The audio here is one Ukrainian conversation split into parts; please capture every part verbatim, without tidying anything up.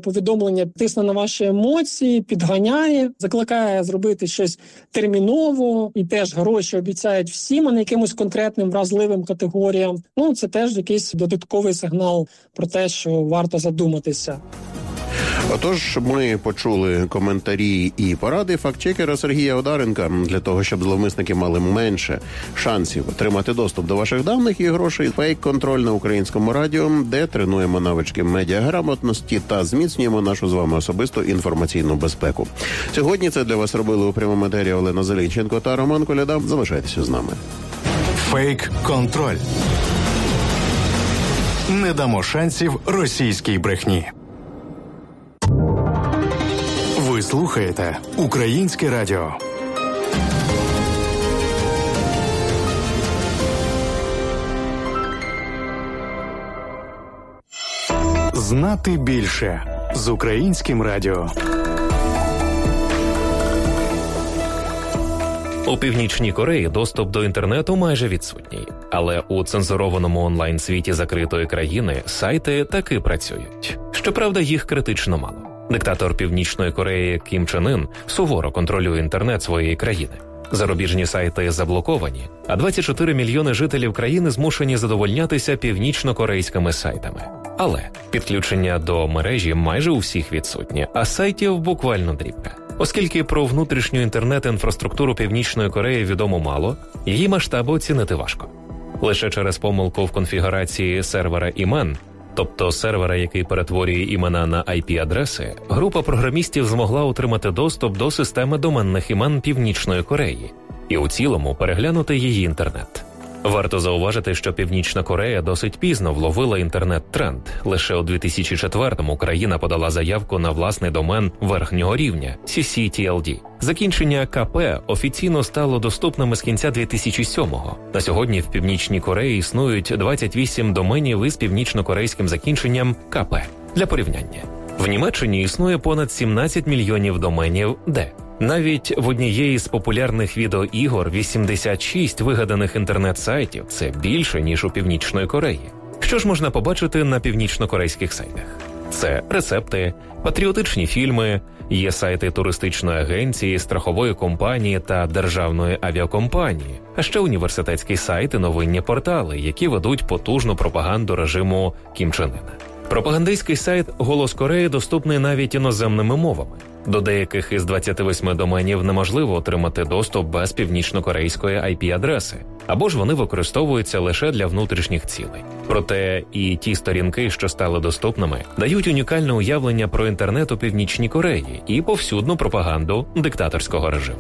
повідомлення тисне на ваші емоції, підганяє, закликає зробити щось терміново, і теж гроші обіцяють всім, а не якимось конкретним вразливим категоріям. Ну, це теж якийсь додатковий сигнал про те, що варто задуматися. Отож, ми почули коментарі і поради фактчекера Сергія Одаренка для того, щоб зловмисники мали менше шансів отримати доступ до ваших даних і грошей. Фейк-контроль на Українському радіо, де тренуємо навички медіаграмотності та зміцнюємо нашу з вами особисту інформаційну безпеку. Сьогодні це для вас робили у прямому етері Олена Зеленченко та Роман Коляда. Залишайтеся з нами. Фейк-контроль. Не дамо шансів російській брехні. Ви слухаєте Українське радіо. Знати більше з Українським радіо. У Північній Кореї доступ до інтернету майже відсутній. Але у цензурованому онлайн-світі закритої країни сайти таки працюють. Щоправда, їх критично мало. Диктатор Північної Кореї Кім Чен Ін суворо контролює інтернет своєї країни. Зарубіжні сайти заблоковані, а двадцять чотири мільйони жителів країни змушені задовольнятися північно-корейськими сайтами. Але підключення до мережі майже у всіх відсутнє, а сайтів буквально дрібка. Оскільки про внутрішню інтернет-інфраструктуру Північної Кореї відомо мало, її масштаби оцінити важко. Лише через помилку в конфігурації сервера імен, тобто сервера, який перетворює імена на ай пі-адреси, група програмістів змогла отримати доступ до системи доменних імен Північної Кореї і у цілому переглянути її інтернет. Варто зауважити, що Північна Корея досить пізно вловила інтернет-тренд. Лише у дві тисячі четвертому країна подала заявку на власний домен верхнього рівня – сі сі ті ел ді. Закінчення ка пе офіційно стало доступним з кінця дві тисячі сьомого. На сьогодні в Північній Кореї існують двадцять вісім доменів із північно-корейським закінченням ка пе. Для порівняння. В Німеччині існує понад сімнадцять мільйонів доменів «де». Навіть в однієї з популярних відеоігор вісімдесят шість вигаданих інтернет-сайтів – це більше, ніж у Північної Кореї. Що ж можна побачити на північно-корейських сайтах? Це рецепти, патріотичні фільми, є сайти туристичної агенції, страхової компанії та державної авіакомпанії, а ще університетські сайти, новинні портали, які ведуть потужну пропаганду режиму Кім Чен Іна. Пропагандистський сайт «Голос Кореї» доступний навіть іноземними мовами. До деяких із двадцяти восьми доменів неможливо отримати доступ без північно-корейської ай пі-адреси, або ж вони використовуються лише для внутрішніх цілей. Проте і ті сторінки, що стали доступними, дають унікальне уявлення про інтернет у Північній Кореї і повсюдну пропаганду диктаторського режиму.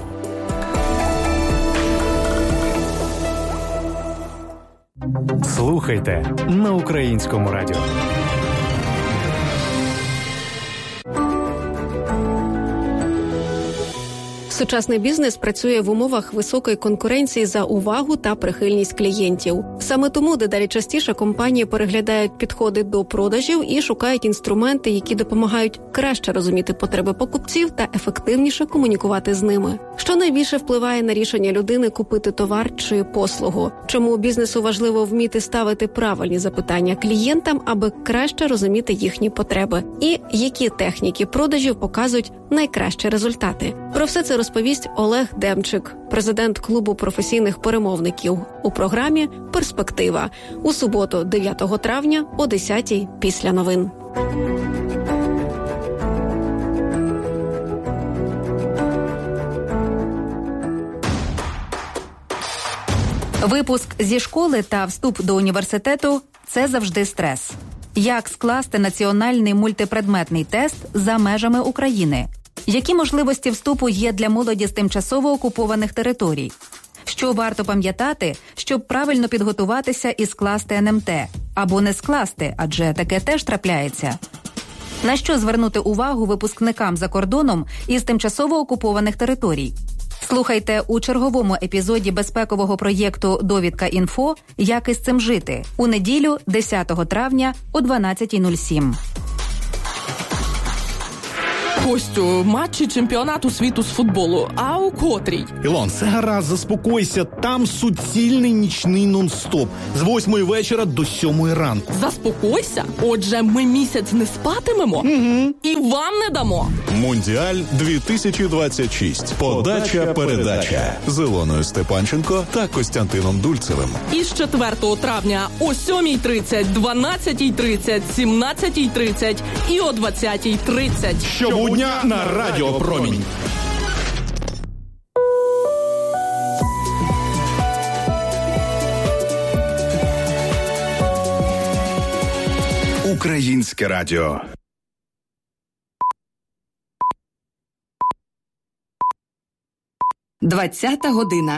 Слухайте на Українському радіо. Сучасний бізнес працює в умовах високої конкуренції за увагу та прихильність клієнтів. Саме тому дедалі частіше компанії переглядають підходи до продажів і шукають інструменти, які допомагають краще розуміти потреби покупців та ефективніше комунікувати з ними. Що найбільше впливає на рішення людини купити товар чи послугу? Чому бізнесу важливо вміти ставити правильні запитання клієнтам, аби краще розуміти їхні потреби? І які техніки продажів показують найкращі результати? Про все це розповість Олег Демчик, президент клубу професійних перемовників, у програмі «Перспектива» у суботу, дев'ятого травня о десятій після новин. Випуск зі школи та вступ до університету – це завжди стрес. Як скласти національний мультипредметний тест за межами України? Які можливості вступу є для молоді з тимчасово окупованих територій? Що варто пам'ятати, щоб правильно підготуватися і скласти ен ем те? Або не скласти, адже таке теж трапляється. На що звернути увагу випускникам за кордоном із тимчасово окупованих територій? Слухайте у черговому епізоді безпекового проєкту «Довідка інфо. Як із цим жити» у неділю, десятого травня о дванадцятій нуль сім. Костю, матчі чемпіонату світу з футболу. А у котрій? Ілон, все гаразд, заспокойся. Там суцільний нічний нон-стоп. З восьмої вечора до сьомої ранку. Заспокойся? Отже, ми місяць не спатимемо? Угу. І вам не дамо. Мундіаль дві тисячі двадцять шість. Подача, передача. З Ілоною Степанченко та Костянтином Дульцевим. Із четвертого травня о сьомій тридцять, дванадцятій тридцять, сімнадцятій тридцять і о двадцятій тридцять. Щобудня на Радіо Промінь. Українське радіо. Двадцята година.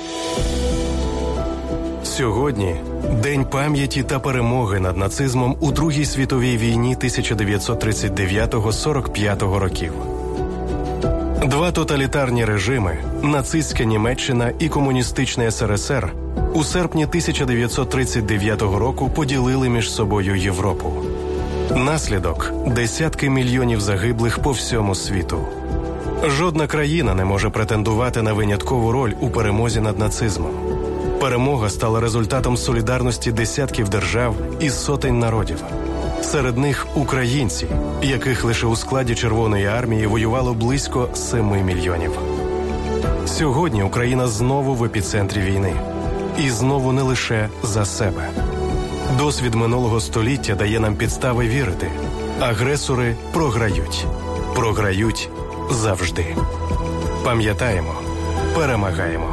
Сьогодні День пам'яті та перемоги над нацизмом у Другій світовій війні тисяча дев'ятсот тридцять дев'ятого - сорок п'ятого років. Два тоталітарні режими – нацистська Німеччина і комуністичний ес ер ес ер – у серпні тисяча дев'ятсот тридцять дев'ятого року поділили між собою Європу. Наслідок – десятки мільйонів загиблих по всьому світу. Жодна країна не може претендувати на виняткову роль у перемозі над нацизмом. Перемога стала результатом солідарності десятків держав і сотень народів. Серед них українці, яких лише у складі Червоної армії воювало близько семи мільйонів. Сьогодні Україна знову в епіцентрі війни. І знову не лише за себе. Досвід минулого століття дає нам підстави вірити. Агресори програють. Програють завжди. Пам'ятаємо, перемагаємо.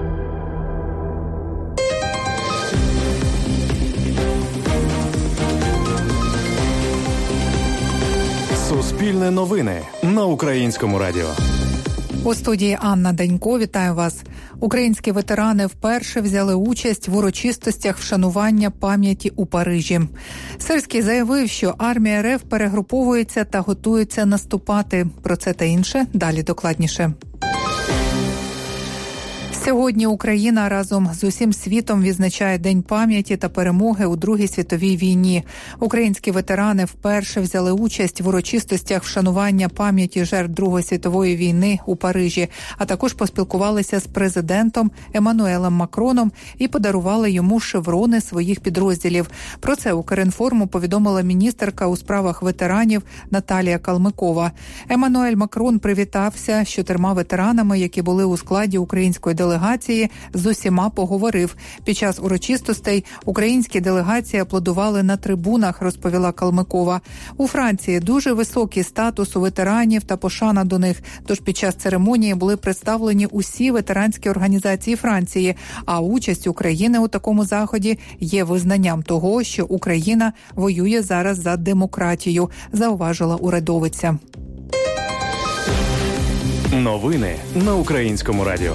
Суспільне новини на Українському радіо. У студії Анна Данько. Вітаю вас. Українські ветерани вперше взяли участь в урочистостях вшанування пам'яті у Парижі. Сирський заявив, що армія ер еф перегруповується та готується наступати. Про це та інше далі докладніше. Сьогодні Україна разом з усім світом відзначає День пам'яті та перемоги у Другій світовій війні. Українські ветерани вперше взяли участь в урочистостях вшанування пам'яті жертв Другої світової війни у Парижі, а також поспілкувалися з президентом Еммануелем Макроном і подарували йому шеврони своїх підрозділів. Про це Укрінформу повідомила міністерка у справах ветеранів Наталія Калмикова. Еммануель Макрон привітався з чотирма ветеранами, які були у складі української делегації. Делегації з усіма поговорив. Під час урочистостей українські делегації аплодували на трибунах, розповіла Калмикова. У Франції дуже високий статус у ветеранів та пошана до них. Тож під час церемонії були представлені усі ветеранські організації Франції. А участь України у такому заході є визнанням того, що Україна воює зараз за демократію, зауважила урядовиця. Новини на Українському радіо.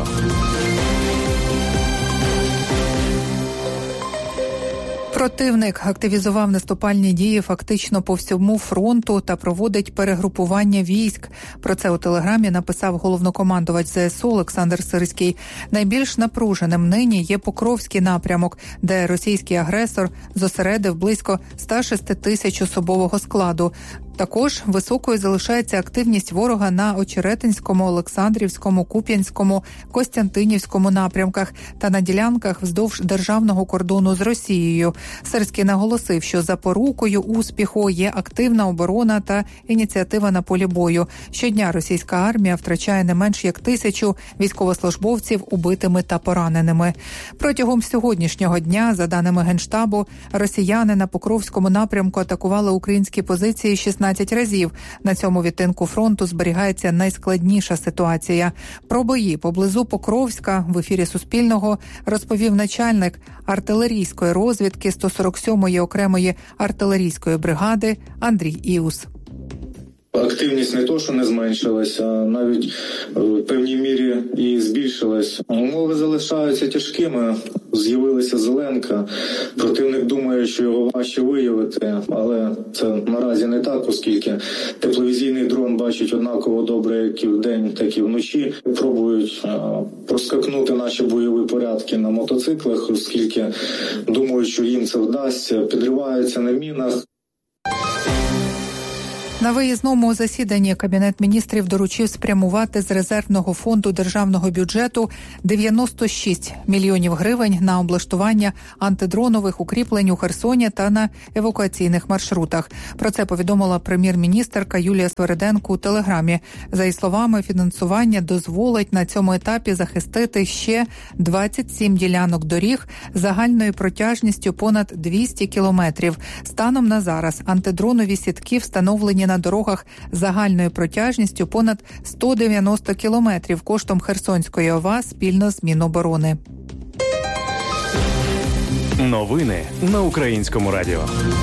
Противник активізував наступальні дії фактично по всьому фронту та проводить перегрупування військ. Про це у Телеграмі написав головнокомандувач зе ес у Олександр Сирський. Найбільш напруженим нині є Покровський напрямок, де російський агресор зосередив близько ста шести тисяч особового складу. Також високою залишається активність ворога на Очеретинському, Олександрівському, Куп'янському, Костянтинівському напрямках та на ділянках вздовж державного кордону з Росією. Сирський наголосив, що запорукою успіху є активна оборона та ініціатива на полі бою. Щодня російська армія втрачає не менш як тисячу військовослужбовців убитими та пораненими. Протягом сьогоднішнього дня, за даними Генштабу, росіяни на Покровському напрямку атакували українські позиції шістнадцять разів. На цьому відтинку фронту зберігається найскладніша ситуація. Про бої поблизу Покровська в ефірі Суспільного розповів начальник артилерійської розвідки сто сорок сьомої окремої артилерійської бригади Андрій Іус. Активність не то, що не зменшилася, а навіть в певній мірі і збільшилась. Умови залишаються тяжкими, з'явилася зеленка. Противник думає, що його важче виявити, але це наразі не так, оскільки тепловізійний дрон бачить однаково добре як і вдень, так і вночі. Пробують проскакнути наші бойові порядки на мотоциклах, оскільки думають, що їм це вдасться, підриваються на мінах. На виїзному засіданні Кабінет міністрів доручив спрямувати з резервного фонду державного бюджету дев'яносто шість мільйонів гривень на облаштування антидронових укріплень у Херсоні та на евакуаційних маршрутах. Про це повідомила прем'єр-міністерка Юлія Свериденко у телеграмі. За її словами, фінансування дозволить на цьому етапі захистити ще двадцять сім ділянок доріг загальною протяжністю понад двісті кілометрів. Станом на зараз антидронові сітки встановлені на дорогах загальною протяжністю понад сто дев'яносто кілометрів коштом Херсонської ОВА спільно з Міноборони. Новини на Українському радіо.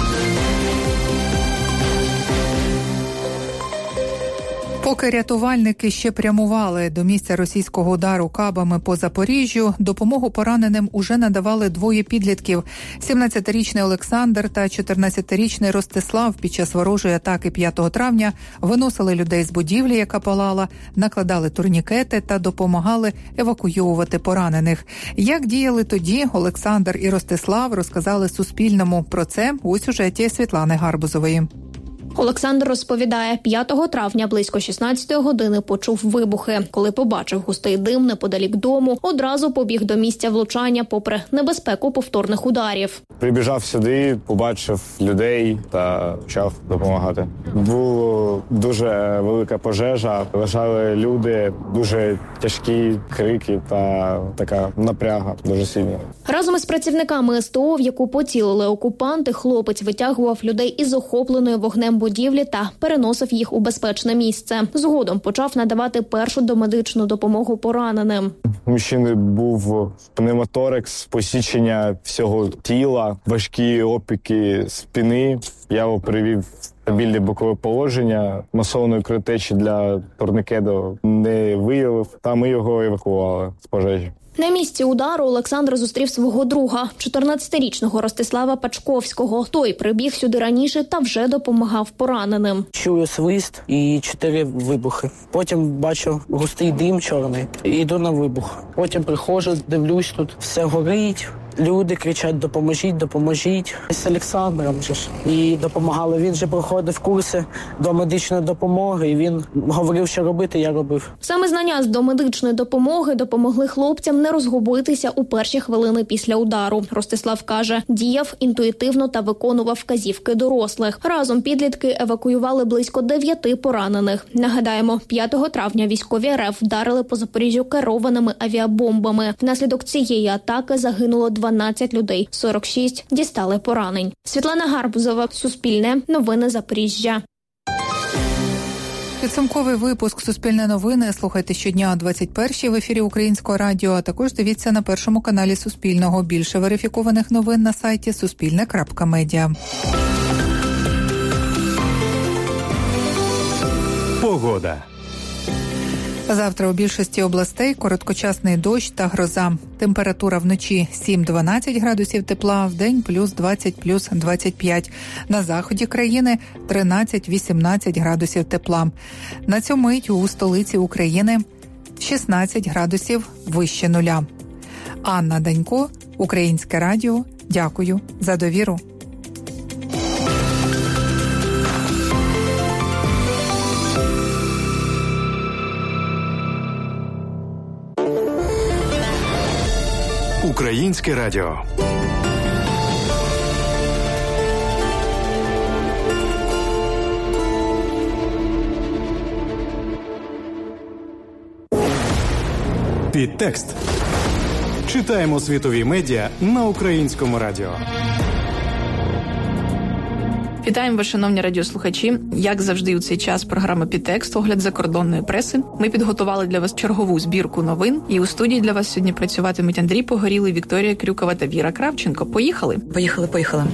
Поки рятувальники ще прямували до місця російського удару кабами по Запоріжжю, допомогу пораненим уже надавали двоє підлітків. сімнадцятирічний Олександр та чотирнадцятирічний Ростислав під час ворожої атаки п'ятого травня виносили людей з будівлі, яка палала, накладали турнікети та допомагали евакуювати поранених. Як діяли тоді, Олександр і Ростислав розказали Суспільному. Про це у сюжеті Світлани Гарбузової. Олександр розповідає, п'ятого травня близько шістнадцятої години почув вибухи. Коли побачив густий дим неподалік дому, одразу побіг до місця влучання попри небезпеку повторних ударів. Прибіжав сюди, побачив людей та почав допомагати. Була дуже велика пожежа, лежали люди, дуже тяжкі крики та така напряга дуже сильна. Разом із працівниками ес те о, в яку поцілили окупанти, хлопець витягував людей із охопленою вогнем будівлі та переносив їх у безпечне місце. Згодом почав надавати першу домедичну допомогу пораненим. У мужчини був пневмоторакс, посічення всього тіла, важкі опіки спини. Я його привів в стабільне бокове положення. Масованої кровотечі для турнікету не виявив, та ми його евакуювали з пожежі. На місці удару Олександр зустрів свого друга, чотирнадцятирічного Ростислава Пачковського. Той прибіг сюди раніше та вже допомагав пораненим. Чую свист і чотири вибухи. Потім бачу густий дим чорний і йду на вибух. Потім приходжу, дивлюсь, тут все горить. Люди кричать: допоможіть, допоможіть. З Олександром же ж. І допомагали. Він же проходив курси до медичної допомоги, і він говорив, що робити, я робив. Саме знання з домедичної допомоги допомогли хлопцям не розгубитися у перші хвилини після удару. Ростислав каже, діяв інтуїтивно та виконував вказівки дорослих. Разом підлітки евакуювали близько дев'яти поранених. Нагадаємо, п'ятого травня військові ер еф вдарили по Запоріжжю керованими авіабомбами. Внаслідок цієї атаки загинуло дванадцять людей, сорок шість дістали поранень. Світлана Гарбузова, Суспільне, новини Запоріжжя. Підсумковий випуск «Суспільне новини» слухайте щодня о двадцять першій в ефірі Українського радіо, а також дивіться на першому каналі Суспільного. Більше верифікованих новин на сайті суспільне крапка медіа. Погода. Завтра у більшості областей короткочасний дощ та гроза. Температура вночі сім-дванадцять градусів тепла, вдень плюс двадцять, плюс двадцять п'ять. На заході країни тринадцять-вісімнадцять градусів тепла. На цю мить у столиці України шістнадцять градусів вище нуля. Анна Данько, Українське радіо. Дякую за довіру. Українське радіо. Підтекст. Читаємо світові медіа на Українському радіо. Вітаємо вас, шановні радіослухачі. Як завжди у цей час програма «Підтекст», огляд закордонної преси. Ми підготували для вас чергову збірку новин. І у студії для вас сьогодні працюватимуть Андрій Погорілий, Вікторія Крюкова та Віра Кравченко. Поїхали? Поїхали, поїхали.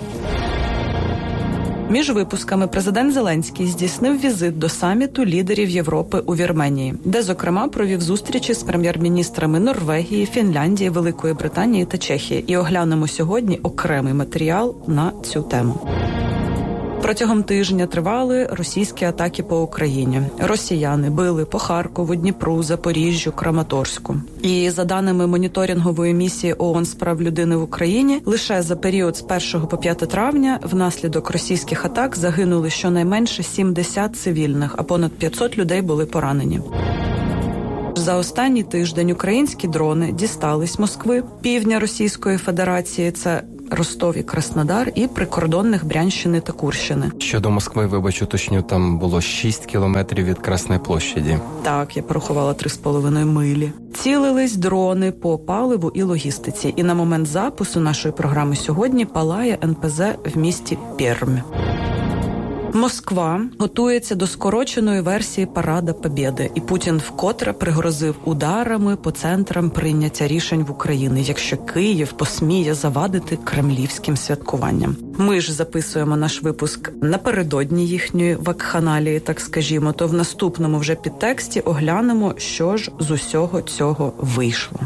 Між випусками президент Зеленський здійснив візит до саміту лідерів Європи у Вірменії, де, зокрема, провів зустрічі з прем'єр-міністрами Норвегії, Фінляндії, Великої Британії та Чехії. І оглянемо сьогодні окремий матеріал на цю тему. Протягом тижня тривали російські атаки по Україні. Росіяни били по Харкову, Дніпру, Запоріжжю, Краматорську. І за даними моніторингової місії ООН з прав людини в Україні, лише за період з першого по п'яте травня внаслідок російських атак загинули щонайменше сімдесят цивільних, а понад п'ятсот людей були поранені. За останній тиждень українські дрони дістались Москви, півдня Російської Федерації, це Ростов і Краснодар, і прикордонних Брянщини та Курщини. Щодо Москви, вибач, уточню, там було шість кілометрів від Красної площаді. Так, я порахувала три з половиною милі. Цілились дрони по паливу і логістиці. І на момент запису нашої програми сьогодні палає ен пе зе в місті Пермь. Москва готується до скороченої версії Парада Побєди, і Путін вкотре пригрозив ударами по центрам прийняття рішень в Україні, якщо Київ посміє завадити кремлівським святкуванням. Ми ж записуємо наш випуск напередодні їхньої вакханалії, так скажімо, то в наступному вже підтексті оглянемо, що ж з усього цього вийшло.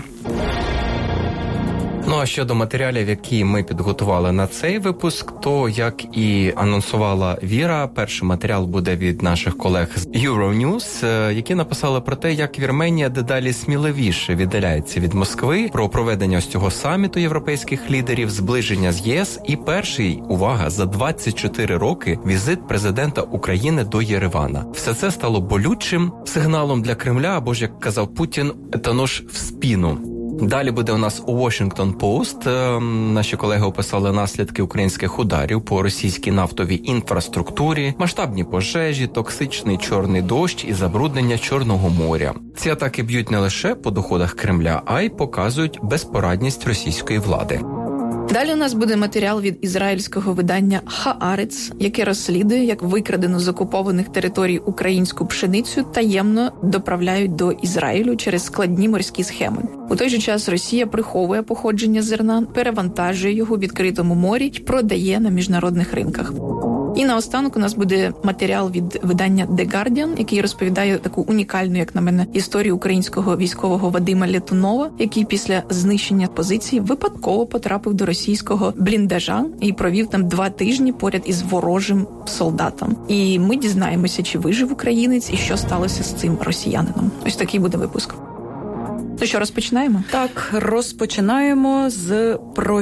Ну, а щодо матеріалів, які ми підготували на цей випуск, то, як і анонсувала Віра, перший матеріал буде від наших колег з Euronews, які написали про те, як Вірменія дедалі сміливіше віддаляється від Москви, про проведення ось цього саміту європейських лідерів, зближення з ЄС і перший, увага, за двадцять чотири роки візит президента України до Єревана. Все це стало болючим сигналом для Кремля, або ж, як казав Путін, «это нож в спину». Далі буде у нас у Washington Post. Наші колеги описали наслідки українських ударів по російській нафтовій інфраструктурі, масштабні пожежі, токсичний чорний дощ і забруднення Чорного моря. Ці атаки б'ють не лише по доходах Кремля, а й показують безпорадність російської влади. Далі у нас буде матеріал від ізраїльського видання «Хаарец», яке розслідує, як викрадену з окупованих територій українську пшеницю таємно доправляють до Ізраїлю через складні морські схеми. У той же час Росія приховує походження зерна, перевантажує його в відкритому морі й продає на міжнародних ринках. І наостанок у нас буде матеріал від видання The Guardian, який розповідає таку унікальну, як на мене, історію українського військового Вадима Летунова, який після знищення позицій випадково потрапив до російського бліндажа і провів там два тижні поряд із ворожим солдатом. І ми дізнаємося, чи вижив українець і що сталося з цим росіянином. Ось такий буде випуск. Ну що, розпочинаємо? Так, розпочинаємо з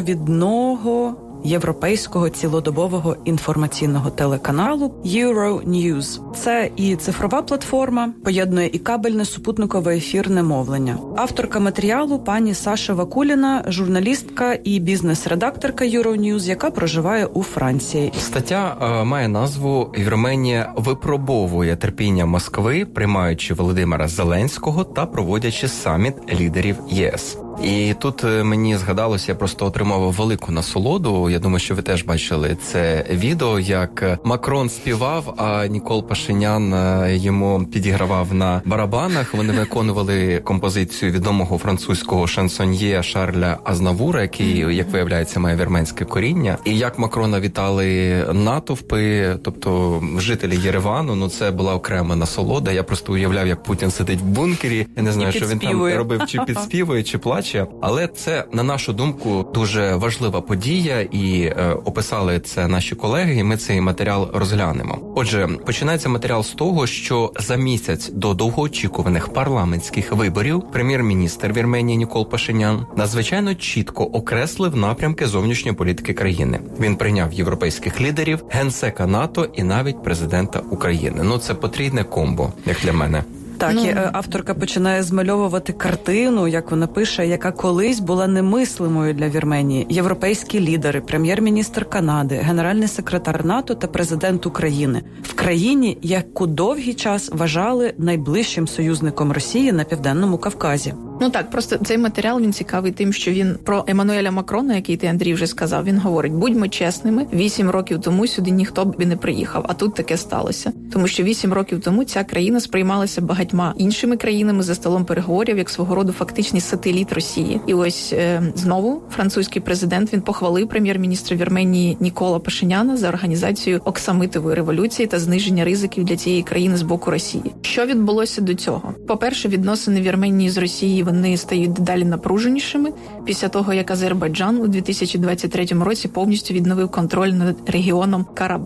провідного європейського цілодобового інформаційного телеканалу Euronews. Це і цифрова платформа, поєднує і кабельне супутникове ефірне мовлення. Авторка матеріалу пані Саша Вакуліна, журналістка і бізнес-редакторка Euronews, яка проживає у Франції. Стаття е, має назву «Вірменія випробовує терпіння Москви, приймаючи Володимира Зеленського та проводячи саміт лідерів ЄС». І тут мені згадалося, я просто отримав велику насолоду. Я думаю, що ви теж бачили це відео, як Макрон співав, а Нікол Пашинян йому підігравав на барабанах. Вони виконували композицію відомого французького шансоньє Шарля Азнавура, який, як виявляється, має вірменське коріння. І як Макрона вітали натовпи, тобто жителі Єревану, ну це була окрема насолода. Я просто уявляв, як Путін сидить в бункері. Я не знаю, що він там робив, чи підспівує, чи плаче. Але це, на нашу думку, дуже важлива подія, і е, описали це наші колеги, і ми цей матеріал розглянемо. Отже, починається матеріал з того, що за місяць до довгоочікуваних парламентських виборів прем'єр-міністр Вірменії Нікол Пашинян надзвичайно чітко окреслив напрямки зовнішньої політики країни. Він прийняв європейських лідерів, генсека НАТО і навіть президента України. Ну, це потрійне комбо, як для мене. Так, ну, і авторка починає змальовувати картину, як вона пише, яка колись була немислимою для Вірменії. Європейські лідери, прем'єр-міністр Канади, генеральний секретар НАТО та президент України. В країні, яку довгий час вважали найближчим союзником Росії на Південному Кавказі. Ну так, просто цей матеріал, він цікавий тим, що він про Еммануеля Макрона, який ти, Андрій, вже сказав, він говорить, будьмо чесними, вісім років тому сюди ніхто б і не приїхав, а тут таке сталося. Тому що вісім років тому ця країна сприймалася багатьма іншими країнами за столом переговорів як свого роду фактичний сателіт Росії. І ось е, знову французький президент, він похвалив прем'єр-міністра Вірменії Нікола Пашиняна за організацію оксамитової революції та зниження ризиків для цієї країни з боку Росії. Що відбулося до цього? По-перше, відносини Вірменії з Росією, вони стають дедалі напруженішими після того, як Азербайджан у дві тисячі двадцять третьому році повністю відновив контроль над регіоном Карабах.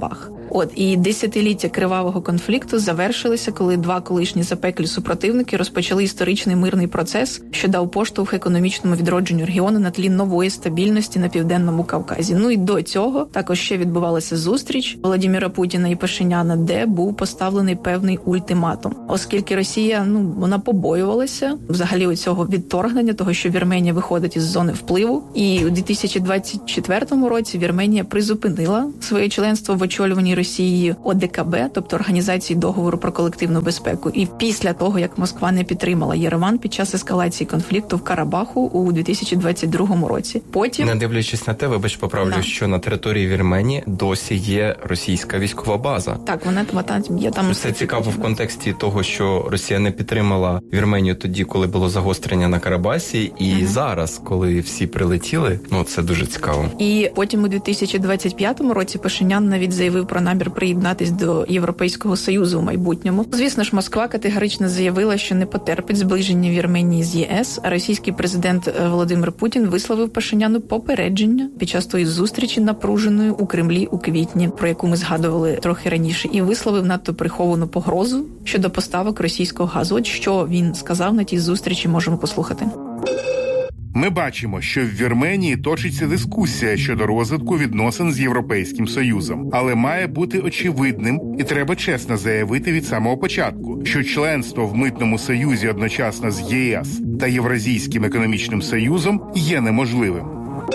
От і десятиліття кривавого конфлікту завершилися, коли два колишні запеклі супротивники розпочали історичний мирний процес, що дав поштовх економічному відродженню регіону на тлі нової стабільності на Південному Кавказі. Ну і до цього також ще відбувалася зустріч Володимира Путіна і Пашиняна, де був поставлений певний ультиматум. Оскільки Росія, ну, вона побоювалася взагалі у цього відторгнення, того, що Вірменія виходить із зони впливу. І у дві тисячі двадцять четвертому році Вірменія призупинила своє членство в очолюваній Росією О Де Ка Бе, тобто Організації договору про колективну безпеку. І після того, як Москва не підтримала Єреван під час ескалації конфлікту в Карабаху у дві тисячі двадцять другому році. Потім, не дивлячись на те, вибач, поправлю, да. що на території Вірменії досі є російська військова база. Так, вона там є. Там це цікаво в контексті того, що Росія не підтримала Вірменію тоді, коли було загострення на Карабасі, і uh-huh. зараз, коли всі прилетіли, ну це дуже цікаво. І потім у дві тисячі двадцять п'ятому році Пашинян навіть заявив про намір приєднатись до Європейського Союзу у майбутньому. Звісно ж, Москва категорично заявила, що не потерпить зближення Вірменії з Є Ес. А російський президент Володимир Путін висловив Пашиняну попередження під час тої зустрічі напруженої у Кремлі у квітні, про яку ми згадували трохи раніше, і висловив надто приховану погрозу щодо поставок російського газу. От що він сказав на тій зустрічі, можемо послухати. Ми бачимо, що в Вірменії точиться дискусія щодо розвитку відносин з Європейським Союзом. Але має бути очевидним, і треба чесно заявити від самого початку, що членство в Митному Союзі одночасно з Є Ес та Євразійським економічним союзом є неможливим.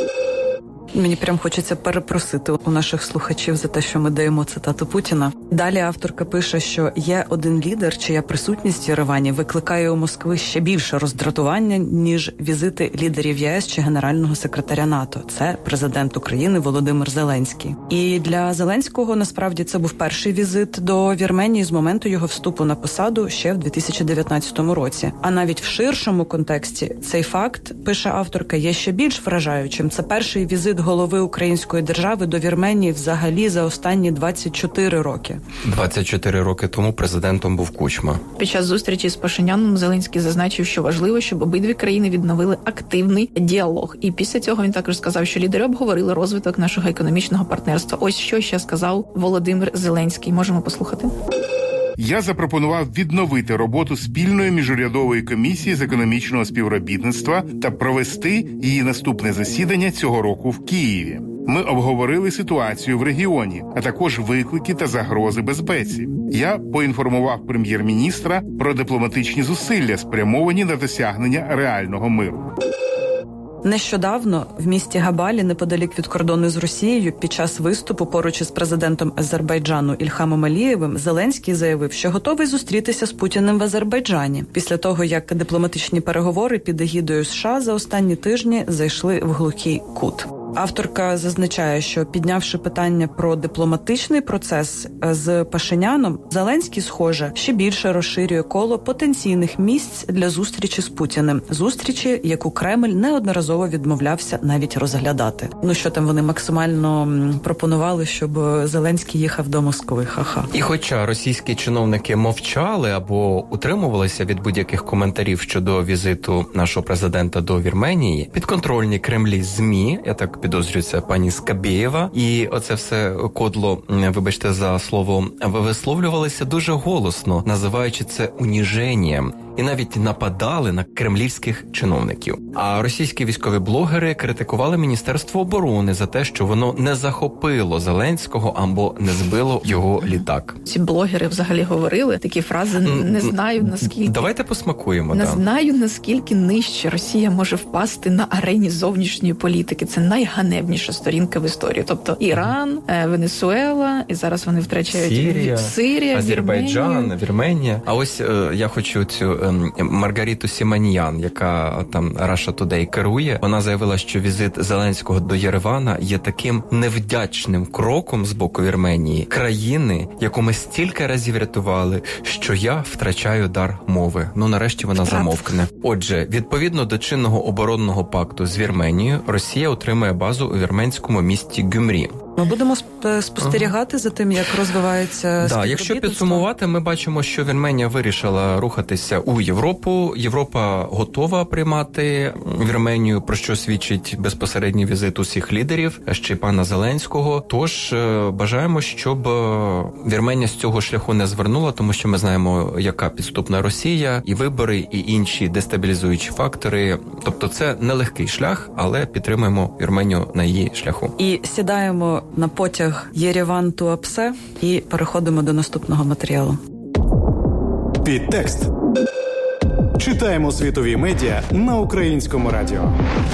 Мені прям хочеться перепросити у наших слухачів за те, що ми даємо цитату Путіна. Далі авторка пише, що є один лідер, чия присутність в Єревані викликає у Москви ще більше роздратування, ніж візити лідерів Є Ес чи генерального секретаря НАТО. Це президент України Володимир Зеленський. І для Зеленського, насправді, це був перший візит до Вірменії з моменту його вступу на посаду ще в дві тисячі дев'ятнадцятому році. А навіть в ширшому контексті цей факт, пише авторка, є ще більш вражаючим. Це перший візит голови української держави до Вірменії взагалі за останні двадцять чотири роки. двадцять чотири роки тому президентом був Кучма. Під час зустрічі з Пашиняном Зеленський зазначив, що важливо, щоб обидві країни відновили активний діалог. І після цього він також сказав, що лідери обговорили розвиток нашого економічного партнерства. Ось що ще сказав Володимир Зеленський. Можемо послухати. Я запропонував відновити роботу спільної міжурядової комісії з економічного співробітництва та провести її наступне засідання цього року в Києві. Ми обговорили ситуацію в регіоні, а також виклики та загрози безпеці. Я поінформував прем'єр-міністра про дипломатичні зусилля, спрямовані на досягнення реального миру. Нещодавно в місті Габалі, неподалік від кордону з Росією, під час виступу поруч із президентом Азербайджану Ільхамом Алієвим, Зеленський заявив, що готовий зустрітися з Путіним в Азербайджані, після того, як дипломатичні переговори під егідою США за останні тижні зайшли в глухий кут. Авторка зазначає, що піднявши питання про дипломатичний процес з Пашиняном, Зеленський, схоже, ще більше розширює коло потенційних місць для зустрічі з Путіним. Зустрічі, яку Кремль неодноразово відмовлявся навіть розглядати. Ну що там вони максимально пропонували, щоб Зеленський їхав до Москви. Ха-ха. І хоча російські чиновники мовчали або утримувалися від будь-яких коментарів щодо візиту нашого президента до Вірменії, підконтрольні Кремлі ЗМІ, я так підозрюється пані Скабєєва, і оце все кодло, вибачте за слово, висловлювалися дуже голосно, називаючи це уніженням, і навіть нападали на кремлівських чиновників. А російські військові блогери критикували Міністерство оборони за те, що воно не захопило Зеленського або не збило його літак. Ці блогери взагалі говорили такі фрази «не знаю наскільки». Давайте посмакуємо. Не да. знаю, наскільки нижче Росія може впасти на арені зовнішньої політики. Це найганебніша сторінка в історії. Тобто Іран, Венесуела, і зараз вони втрачають Сирія, Сирія Азербайджан, Вірменію. Вірменія. А ось е, я хочу цю е, Маргариту Сіманіян, яка там Russia Today керує, вона заявила, що візит Зеленського до Єревана є таким невдячним кроком з боку Вірменії, країни, яку ми стільки разів рятували, що я втрачаю дар мови. Ну, нарешті вона Втрат. замовкне. Отже, відповідно до чинного оборонного пакту з Вірменією, Росія отримує базу у вірменському місті Гюмрі. Ми будемо спостерігати ага. за тим, як розвивається да, якщо підсумувати, ми бачимо, що Вірменія вирішила рухатися у Європу. Європа готова приймати Вірменію, про що свідчить безпосередній візит усіх лідерів, ще й пана Зеленського. Тож бажаємо, щоб Вірменія з цього шляху не звернула, тому що ми знаємо, яка підступна Росія, і вибори, і інші дестабілізуючі фактори. Тобто це нелегкий шлях, але підтримуємо Вірменію на її шляху. І сідаємо на потяг Єреван-Туапсе і переходимо до наступного матеріалу. Підтекст. Читаємо світові медіа на Українському радіо.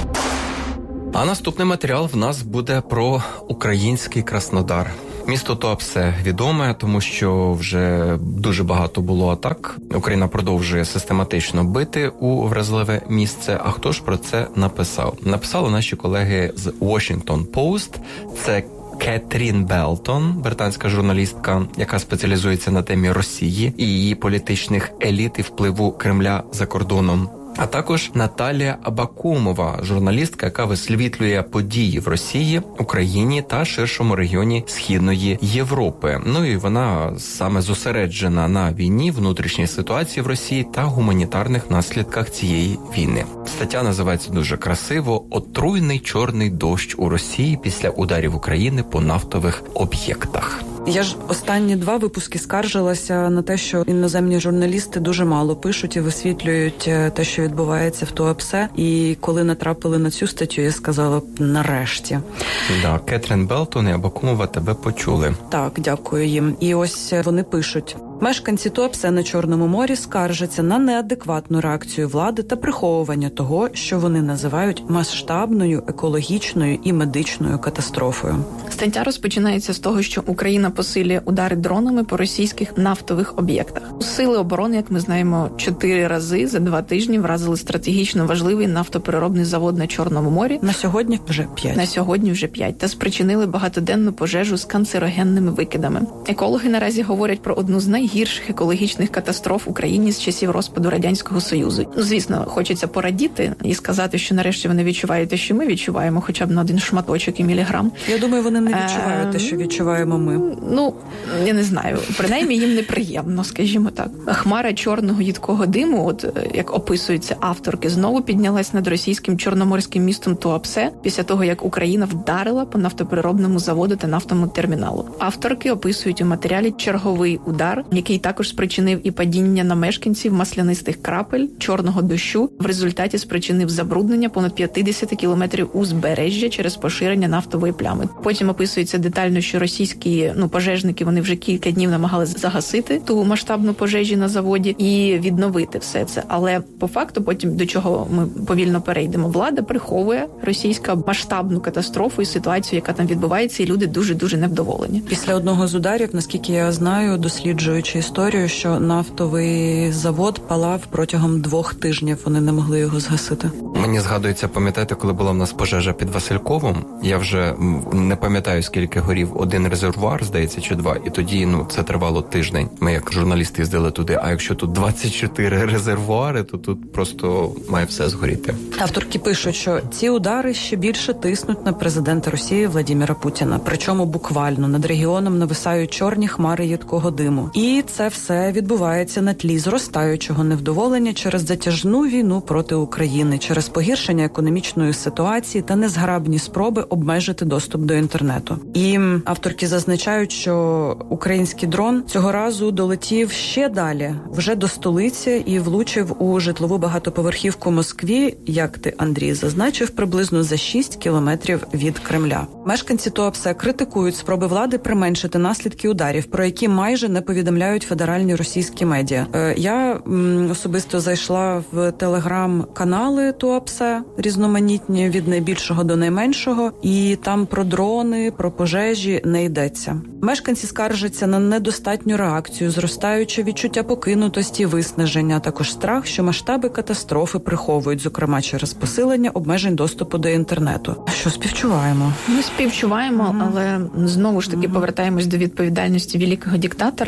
А наступний матеріал в нас буде про український Краснодар. Місто Туапсе відоме, тому що вже дуже багато було атак. Україна продовжує систематично бити у вразливе місце. А хто ж про це написав? Написали наші колеги з Washington Post. Це Кетрін Белтон, британська журналістка, яка спеціалізується на темі Росії і її політичних еліт і впливу Кремля за кордоном. А також Наталія Абакумова, журналістка, яка висвітлює події в Росії, Україні та ширшому регіоні Східної Європи. Ну і вона саме зосереджена на війні, внутрішній ситуації в Росії та гуманітарних наслідках цієї війни. Стаття називається дуже красиво «Отруйний чорний дощ у Росії після ударів України по нафтових об'єктах». Я ж останні два випуски скаржилася на те, що іноземні журналісти дуже мало пишуть і висвітлюють те, що відбувається в Туапсе. І коли натрапили на цю статтю, я сказала нарешті. Да, Кетрін Белтон і Абакумова тебе почули. Так, дякую їм. І ось вони пишуть. Мешканці Туапсе на Чорному морі скаржаться на неадекватну реакцію влади та приховування того, що вони називають масштабною екологічною і медичною катастрофою. Стаття розпочинається з того, що Україна посилює удари дронами по російських нафтових об'єктах. Сили оборони, як ми знаємо, чотири рази за два тижні вразили стратегічно важливий нафтопереробний завод на Чорному морі. На сьогодні вже п'ять. На сьогодні вже п'ять. Та спричинили багатоденну пожежу з канцерогенними викидами. Екологи наразі говорять про одну з найгірших екологічних катастроф в Україні з часів розпаду Радянського Союзу. Ну, звісно, хочеться порадіти і сказати, що нарешті вони відчувають те, що ми відчуваємо, хоча б на один шматочок і міліграм. Я думаю, вони не відчувають те, що відчуваємо ми. Ну, я не знаю. Принаймні їм неприємно, скажімо так. Хмара чорного їдкого диму, от як описуються авторки, знову піднялась над російським чорноморським містом Туапсе після того, як Україна вдарила по нафтопереробному заводу та нафтовому терміналу. Авторки описують у матеріалі черговий удар, який також спричинив і падіння на мешканців маслянистих крапель, чорного дощу, в результаті спричинив забруднення понад п'ятдесят кілометрів узбережжя через поширення нафтової плями. Потім описується детально, що російські ну пожежники вони вже кілька днів намагалися загасити ту масштабну пожежі на заводі і відновити все це. Але по факту, потім до чого ми повільно перейдемо, влада приховує російська масштабну катастрофу і ситуацію, яка там відбувається, і люди дуже-дуже невдоволені. Після одного з ударів, наскільки я знаю, досліджуючи історію, що нафтовий завод палав протягом двох тижнів, вони не могли його згасити. Мені згадується, пам'ятаєте, коли була в нас пожежа під Васильковом, я вже не пам'ятаю, скільки горів один резервуар, здається, чи два, і тоді, ну, це тривало тиждень. Ми як журналісти їздили туди, а якщо тут двадцять чотири резервуари, то тут просто має все згоріти. Авторки пишуть, що ці удари ще більше тиснуть на президента Росії Владимира Путіна, причому буквально над регіоном нависають чорні хмари їдкого диму. І це все відбувається на тлі зростаючого невдоволення через затяжну війну проти України, через погіршення економічної ситуації та незграбні спроби обмежити доступ до інтернету. І авторки зазначають, що український дрон цього разу долетів ще далі, вже до столиці і влучив у житлову багатоповерхівку Москві, як ти, Андрій, зазначив, приблизно за шість кілометрів від Кремля. Мешканці Туапсе критикують спроби влади применшити наслідки ударів, про які майже не повідомляють федеральні російські медіа. Е, я м, особисто зайшла в телеграм-канали Туапсе, різноманітні, від найбільшого до найменшого, і там про дрони, про пожежі не йдеться. Мешканці скаржаться на недостатню реакцію, зростаюче відчуття покинутості, виснаження, а також страх, що масштаби катастрофи приховують, зокрема через посилення обмежень доступу до інтернету. Що співчуваємо? Ми співчуваємо, mm-hmm. але знову ж таки mm-hmm. повертаємось до відповідальності великого диктатора. Автор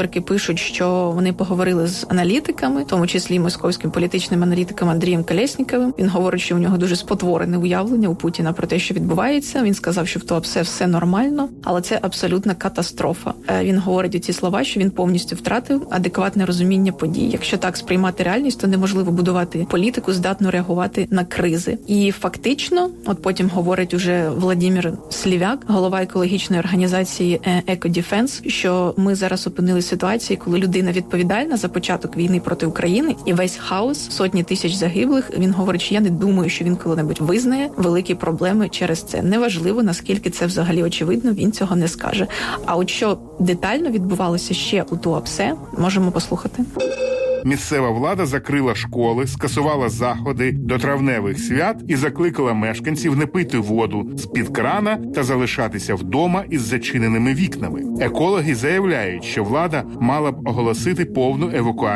блогерки пишуть, що вони поговорили з аналітиками, в тому числі московським політичним аналітиком Андрієм Колєсніковим. Він говорить, що у нього дуже спотворене уявлення у Путіна про те, що відбувається. Він сказав, що в Туапсе все нормально, але це абсолютна катастрофа. Він говорить ці слова, що він повністю втратив адекватне розуміння подій. Якщо так сприймати реальність, то неможливо будувати політику, здатну реагувати на кризи. І фактично, от потім говорить уже Владимир Слівяк, голова екологічної організації «Екодефенс», що ми зараз опинилися в ситуації, коли людина відповідальна за початок війни проти України і весь хаос, сотні тисяч загиблих. Він говорить, що я не думаю, що він коли-небудь визнає великі проблеми через це. Неважливо, наскільки це взагалі очевидно, він цього не скаже. А от що детально відбувалося ще у Туапсе, можемо послухати. Місцева влада закрила школи, скасувала заходи до травневих свят і закликала мешканців не пити воду з-під крана та залишатися вдома із зачиненими вікнами. Екологи заявляють, що влада мала б оголосити повну евакуацію